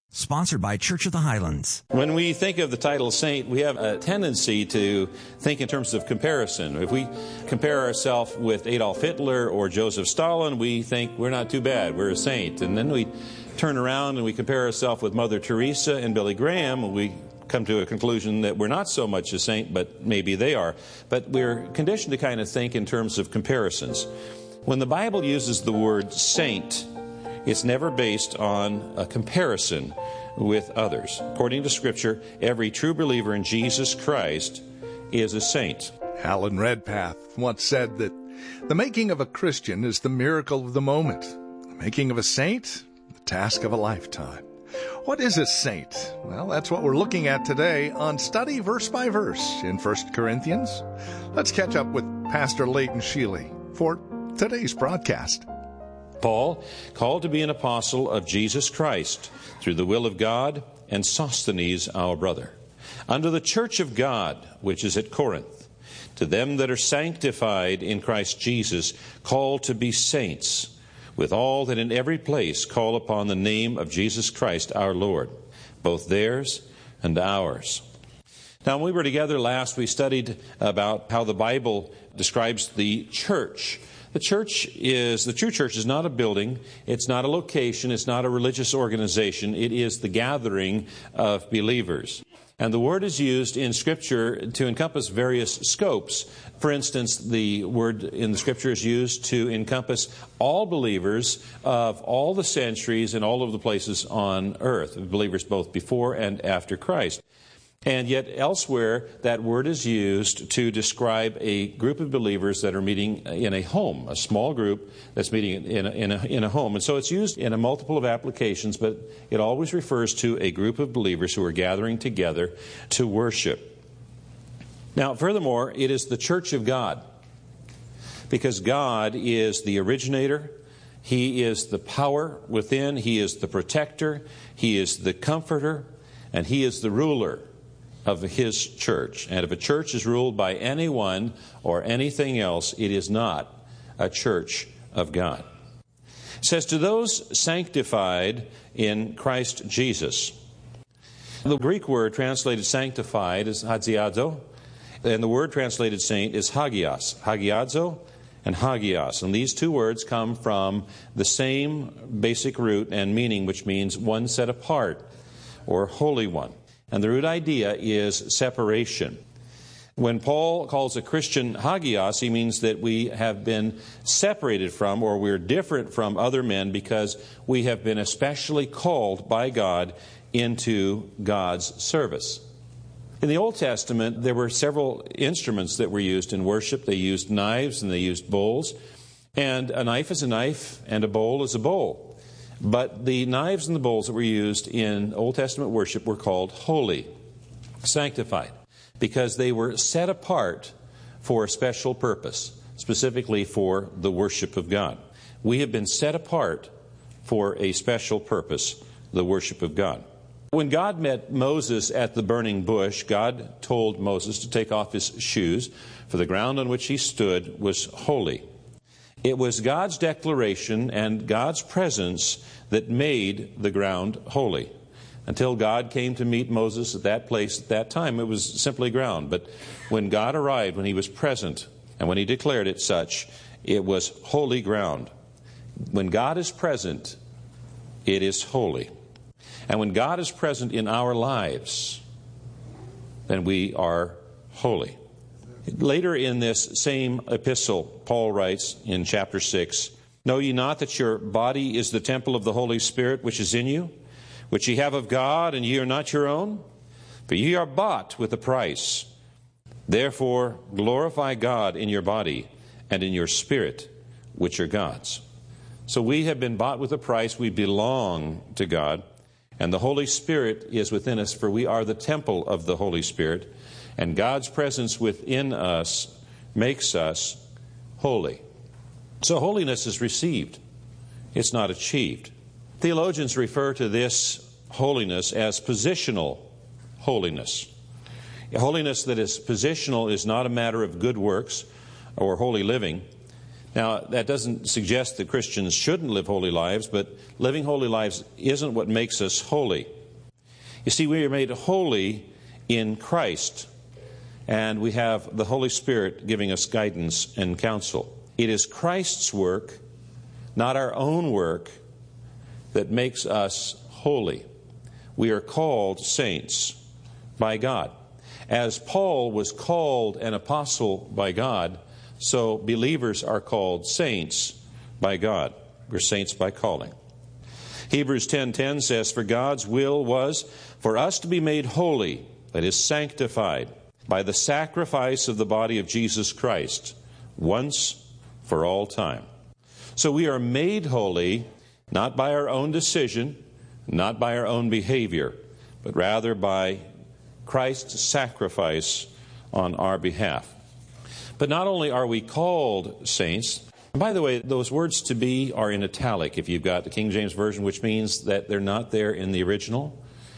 Sponsored by Church of the Highlands. When we think of the title saint, we have a tendency to think in terms of comparison. If we compare ourselves with Adolf Hitler or Joseph Stalin, we think we're not too bad, we're a saint. And then we turn around and we compare ourselves with Mother Teresa and Billy Graham, and we come to a conclusion that we're not so much a saint, but maybe they are. But we're conditioned to kind of think in terms of comparisons. When the Bible uses the word saint, it's never based on a comparison with others. According to Scripture, every true believer in Jesus Christ is a saint. Alan Redpath once said that the making of a Christian is the miracle of the moment. The making of a saint, the task of a lifetime. What is a saint? Well, that's what we're looking at today on Study Verse by Verse in 1 Corinthians. Let's catch up with Pastor Leighton Sheely for today's broadcast. Paul, called to be an apostle of Jesus Christ through the will of God, and Sosthenes our brother, unto the church of God which is at Corinth, to them that are sanctified in Christ Jesus, called to be saints, with all that in every place call upon the name of Jesus Christ our Lord, both theirs and ours. Now, when we were together last, we studied about how the Bible describes the church. The true church is not a building, it's not a location, it's not a religious organization, it is the gathering of believers. And the word is used in Scripture to encompass various scopes. For instance, the word in the Scripture is used to encompass all believers of all the centuries and all of the places on earth, believers both before and after Christ. And yet elsewhere, that word is used to describe a group of believers that are meeting in a home, a small group that's meeting in a home. And so it's used in a multiple of applications, but it always refers to a group of believers who are gathering together to worship. Now, furthermore, it is the church of God, because God is the originator, He is the power within, He is the protector, He is the comforter, and He is the ruler of His church. And if a church is ruled by anyone or anything else, it is not a church of God. It says, to those sanctified in Christ Jesus. The Greek word translated sanctified is hagiazo, and the word translated saint is hagios. Hagiazo and hagios. And these two words come from the same basic root and meaning, which means one set apart or holy one. And the root idea is separation. When Paul calls a Christian hagios, he means that we have been separated from, or we're different from other men because we have been especially called by God into God's service. In the Old Testament, there were several instruments that were used in worship. They used knives and they used bowls. And a knife is a knife and a bowl is a bowl. But the knives and the bowls that were used in Old Testament worship were called holy, sanctified, because they were set apart for a special purpose, specifically for the worship of God. We have been set apart for a special purpose, the worship of God. When God met Moses at the burning bush, God told Moses to take off his shoes, for the ground on which he stood was holy. It was God's declaration and God's presence that made the ground holy. Until God came to meet Moses at that place at that time, it was simply ground. But when God arrived, when He was present, and when He declared it such, it was holy ground. When God is present, it is holy. And when God is present in our lives, then we are holy. Later in this same epistle, Paul writes in chapter 6, know ye not that your body is the temple of the Holy Spirit which is in you, which ye have of God, and ye are not your own? For ye are bought with a price. Therefore glorify God in your body and in your spirit, which are God's. So we have been bought with a price. We belong to God. And the Holy Spirit is within us, for we are the temple of the Holy Spirit. And God's presence within us makes us holy. So holiness is received. It's not achieved. Theologians refer to this holiness as positional holiness. Holiness that is positional is not a matter of good works or holy living. Now, that doesn't suggest that Christians shouldn't live holy lives, but living holy lives isn't what makes us holy. You see, we are made holy in Christ, and we have the Holy Spirit giving us guidance and counsel. It is Christ's work, not our own work, that makes us holy. We are called saints by God. As Paul was called an apostle by God, so believers are called saints by God. We're saints by calling. Hebrews 10:10 says, "For God's will was for us to be made holy, that is, sanctified, by the sacrifice of the body of Jesus Christ, once for all time." So we are made holy not by our own decision, not by our own behavior, but rather by Christ's sacrifice on our behalf. But not only are we called saints, and by the way, those words "to be" are in italic if you've got the King James Version, which means that they're not there in the original.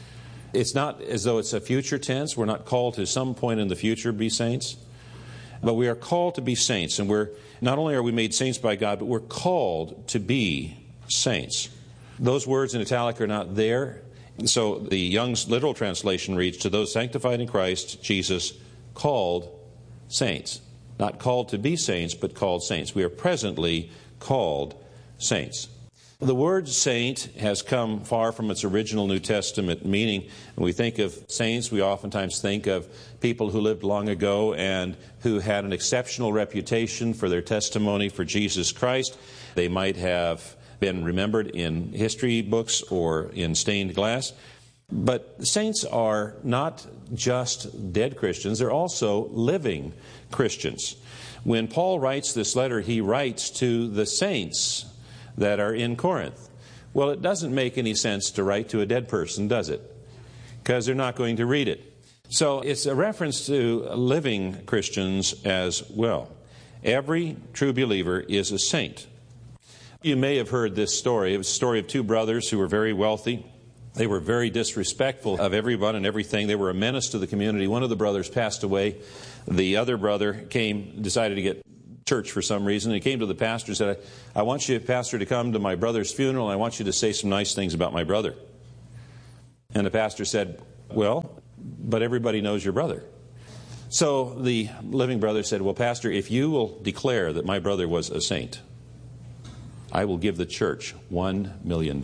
It's not as though it's a future tense. We're not called to some point in the future be saints. But we are called to be saints. And not only are we made saints by God, but we're called to be saints. Those words in italic are not there. So the Young's literal translation reads, "To those sanctified in Christ Jesus, called saints." Not called to be saints, but called saints. We are presently called saints. The word saint has come far from its original New Testament meaning. When we think of saints, we oftentimes think of people who lived long ago and who had an exceptional reputation for their testimony for Jesus Christ. They might have been remembered in history books or in stained glass. But saints are not just dead Christians, they're also living Christians. When Paul writes this letter, he writes to the saints that are in Corinth. Well, it doesn't make any sense to write to a dead person, does it? Because they're not going to read it. So it's a reference to living Christians as well. Every true believer is a saint. You may have heard this story. It was a story of two brothers who were very wealthy. They were very disrespectful of everyone and everything. They were a menace to the community. One of the brothers passed away. The other brother decided to get church for some reason. He came to the pastor and said, "I want you, pastor, to come to my brother's funeral, and I want you to say some nice things about my brother." And the pastor said, "Well, but everybody knows your brother." So the living brother said, "Well, pastor, if you will declare that my brother was a saint, I will give the church $1 million.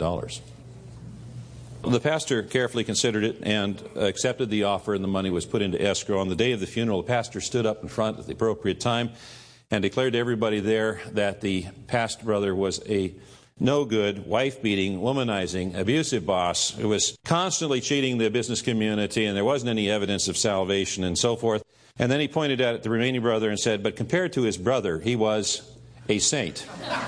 The pastor carefully considered it and accepted the offer, and the money was put into escrow. On the day of the funeral, the pastor stood up in front at the appropriate time and declared to everybody there that the past brother was a no-good, wife-beating, womanizing, abusive boss who was constantly cheating the business community, and there wasn't any evidence of salvation and so forth. And then he pointed at the remaining brother and said, "But compared to his brother, he was a saint."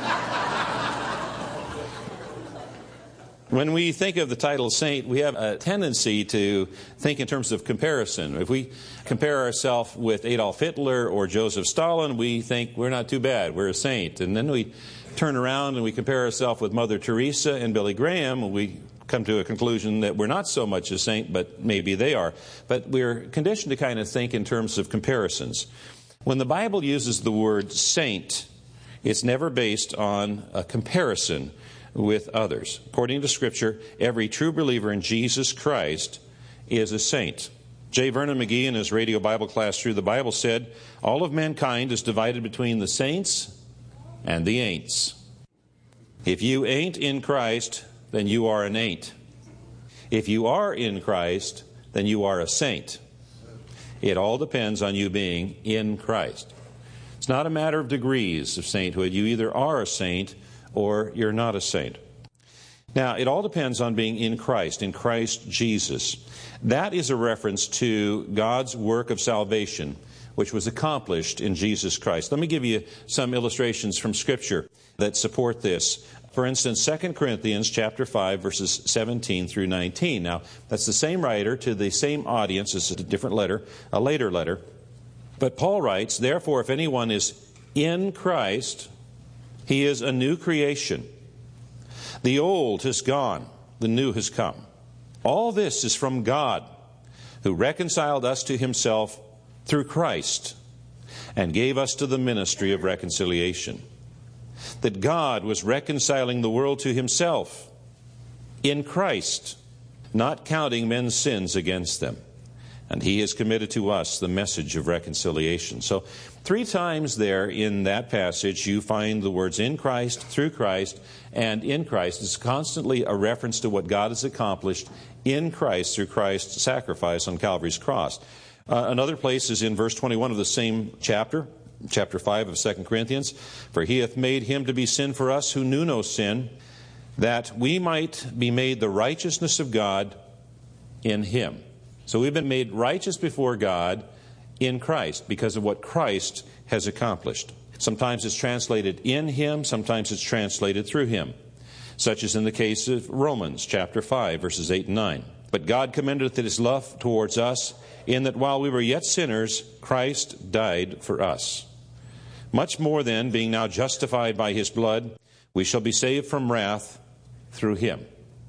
When we think of the title saint, we have a tendency to think in terms of comparison. If we compare ourselves with Adolf Hitler or Joseph Stalin, we think we're not too bad, we're a saint. And then we turn around and we compare ourselves with Mother Teresa and Billy Graham, and we come to a conclusion that we're not so much a saint, but maybe they are. But we're conditioned to kind of think in terms of comparisons. When the Bible uses the word saint, it's never based on a comparison with others. According to Scripture, every true believer in Jesus Christ is a saint. J. Vernon McGee, in his radio Bible class Through the Bible, said, "All of mankind is divided between the saints and the ain'ts. If you ain't in Christ, then you are an ain't. If you are in Christ, then you are a saint. It all depends on you being in Christ." It's not a matter of degrees of sainthood. You either are a saint or you're not a saint. Now, it all depends on being in Christ Jesus. That is a reference to God's work of salvation, which was accomplished in Jesus Christ. Let me give you some illustrations from Scripture that support this. For instance, 2 Corinthians chapter 5, verses 17 through 19. Now, that's the same writer to the same audience. It's a different letter, a later letter. But Paul writes, "Therefore, if anyone is in Christ, he is a new creation. The old has gone, the new has come. All this is from God, who reconciled us to himself through Christ and gave us to the ministry of reconciliation. That God was reconciling the world to himself in Christ, not counting men's sins against them. And he has committed to us the message of reconciliation. So 3 times there in that passage you find the words in Christ, through Christ, and in Christ. It's constantly a reference to what God has accomplished in Christ through Christ's sacrifice on Calvary's cross. Another place is in verse 21 of the same chapter 5 of 2 Corinthians. For he hath made him to be sin for us who knew no sin, that we might be made the righteousness of God in him. So we've been made righteous before God in Christ because of what Christ has accomplished. Sometimes it's translated in him, sometimes it's translated through him, such as in the case of Romans chapter 5, verses 8 and 9. But God commendeth his love towards us, in that while we were yet sinners, Christ died for us. Much more then, being now justified by his blood, we shall be saved from wrath through him.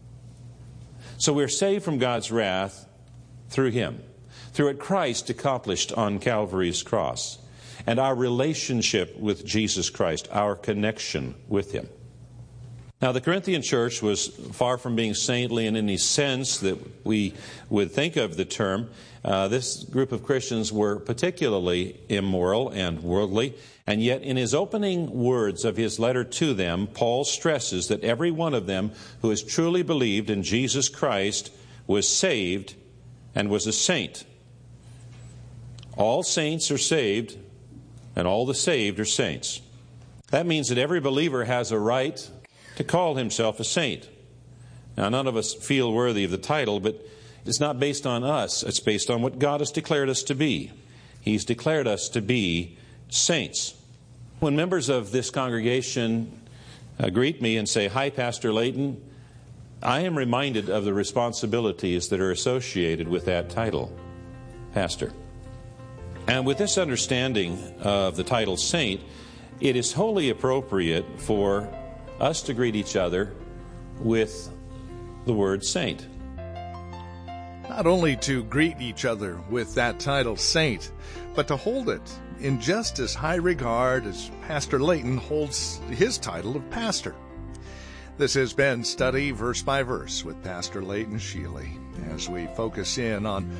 So we're saved from God's wrath through him, through what Christ accomplished on Calvary's cross, and our relationship with Jesus Christ, our connection with him. Now, the Corinthian church was far from being saintly in any sense that we would think of the term. This group of Christians were particularly immoral and worldly, and yet in his opening words of his letter to them, Paul stresses that every one of them who has truly believed in Jesus Christ was saved and was a saint. All saints are saved, and all the saved are saints. That means that every believer has a right to call himself a saint. Now, none of us feel worthy of the title, but it's not based on us. It's based on what God has declared us to be. He's declared us to be saints. When members of this congregation greet me and say, "Hi, Pastor Layton," I am reminded of the responsibilities that are associated with that title, pastor. And with this understanding of the title saint, it is wholly appropriate for us to greet each other with the word saint. Not only to greet each other with that title saint, but to hold it in just as high regard as Pastor Layton holds his title of pastor. This has been Study Verse by Verse with Pastor Layton Sheely, as we focus in on